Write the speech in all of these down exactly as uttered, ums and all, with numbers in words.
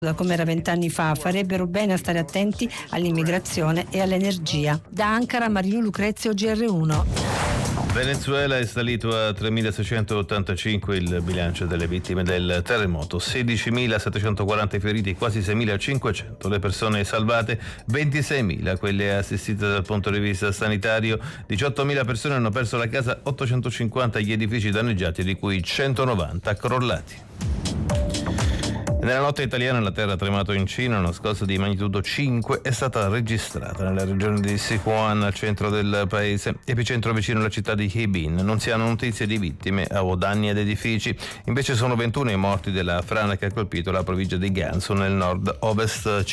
Da come era vent'anni fa, farebbero bene a stare attenti all'immigrazione e all'energia. Da Ankara, Marino Lucrezio, G R uno. Venezuela è salito a tremilaseicentottantacinque il bilancio delle vittime del terremoto, sedicimilasettecentoquaranta feriti, quasi seimilacinquecento le persone salvate, ventiseimila quelle assistite dal punto di vista sanitario, diciottomila persone hanno perso la casa, ottocentocinquanta gli edifici danneggiati, di cui centonovanta crollati. Nella notte italiana la terra ha tremato in Cina, una scossa di magnitudo cinque è stata registrata nella regione di Sichuan, al centro del paese, epicentro vicino alla città di Harbin. Non si hanno notizie di vittime o danni ad edifici, invece sono ventuno i morti della frana che ha colpito la provincia di Gansu nel nord-ovest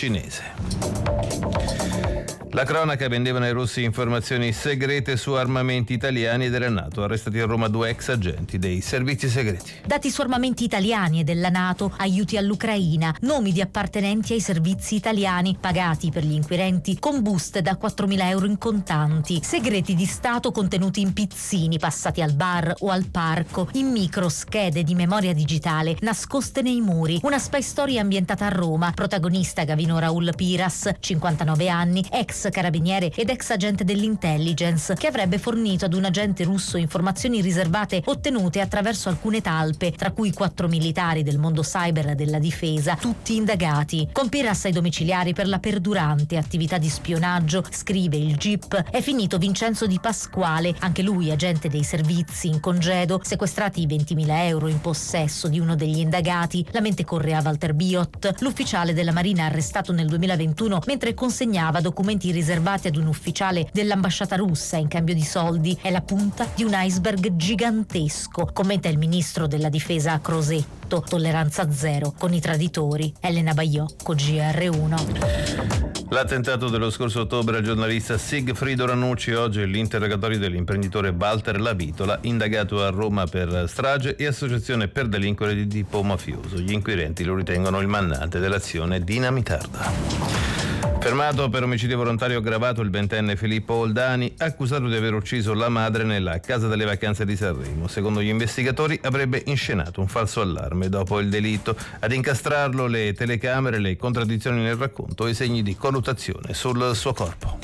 cinese. La cronaca: vendevano ai russi informazioni segrete su armamenti italiani e della NATO. Arrestati a Roma due ex agenti dei servizi segreti. Dati su armamenti italiani e della NATO, aiuti all'Ucraina, nomi di appartenenti ai servizi italiani, pagati per gli inquirenti con buste da quattromila euro in contanti, segreti di Stato contenuti in pizzini passati al bar o al parco, in micro schede di memoria digitale nascoste nei muri. Una spy story ambientata a Roma, protagonista Gavino Raul Piras, cinquantanove anni, ex carabiniere ed ex agente dell'intelligence, che avrebbe fornito ad un agente russo informazioni riservate ottenute attraverso alcune talpe, tra cui quattro militari del mondo cyber della difesa, tutti indagati. Con Piras ai domiciliari per la perdurante attività di spionaggio, scrive il G I P, è finito Vincenzo Di Pasquale, anche lui agente dei servizi in congedo, sequestrati ventimila euro in possesso di uno degli indagati. La mente corre a Walter Biot, l'ufficiale della Marina arrestato nel duemilaventuno mentre consegnava documenti riservati ad un ufficiale dell'ambasciata russa in cambio di soldi. È la punta di un iceberg gigantesco, commenta il ministro della difesa Crosetto. Tolleranza zero con i traditori. Elena Baiocco, G R uno. L'attentato dello scorso ottobre al giornalista Sigfrido Ranucci, oggi l'interrogatorio dell'imprenditore Walter Lavitola, indagato a Roma per strage e associazione per delinquere di tipo mafioso. Gli inquirenti lo ritengono il mandante dell'azione dinamitarda. Fermato per omicidio volontario aggravato il ventenne Filippo Oldani, accusato di aver ucciso la madre nella casa delle vacanze di Sanremo. Secondo gli investigatori avrebbe inscenato un falso allarme dopo il delitto. Ad incastrarlo le telecamere, le contraddizioni nel racconto e i segni di colluttazione sul suo corpo.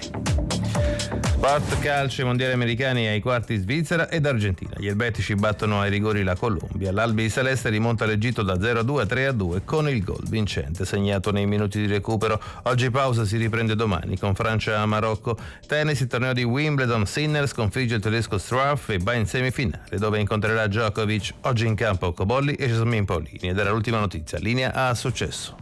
Sport calcio, mondiali americani ai quarti Svizzera ed Argentina. Gli elvetici battono ai rigori la Colombia. L'Albi Celeste rimonta l'Egitto da zero a due a tre a due con il gol vincente segnato nei minuti di recupero. Oggi pausa, si riprende domani con Francia a Marocco. Tennis, il torneo di Wimbledon, Sinner sconfigge il tedesco Struff e va in semifinale dove incontrerà Djokovic. Oggi in campo Cobolli e Jasmine Paolini. Ed era l'ultima notizia. Linea a successo.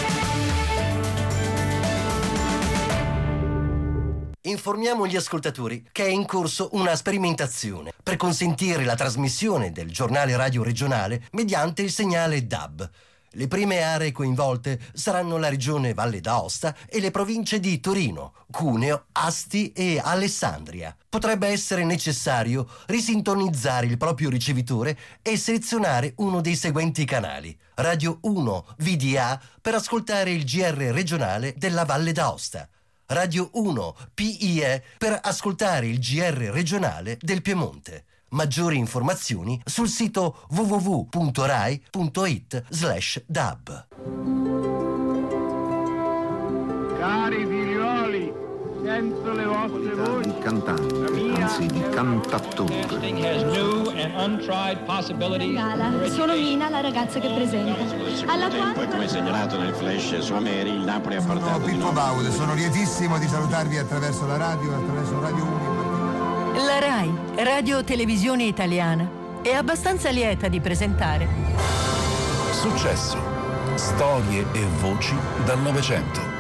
Informiamo gli ascoltatori che è in corso una sperimentazione per consentire la trasmissione del giornale radio regionale mediante il segnale D A B. Le prime aree coinvolte saranno la regione Valle d'Aosta e le province di Torino, Cuneo, Asti e Alessandria. Potrebbe essere necessario risintonizzare il proprio ricevitore e selezionare uno dei seguenti canali: Radio uno V D A per ascoltare il G R regionale della Valle d'Aosta, Radio uno P I E per ascoltare il G R regionale del Piemonte. Maggiori informazioni sul sito w w w punto rai punto it slash d a b. Cari figlioli, sento le vostre voci. Di cantante, anzi di cantattore. Gala, sono Mina, la ragazza che presenta. Alla quale... Poi, come segnalato nel flash su Ameri, il Napoli ha portato. Sono Pippo Baude, sono lietissimo di salutarvi attraverso la radio, attraverso Radio uno. La RAI, Radio Televisione Italiana, è abbastanza lieta di presentare Successo, storie e voci dal Novecento.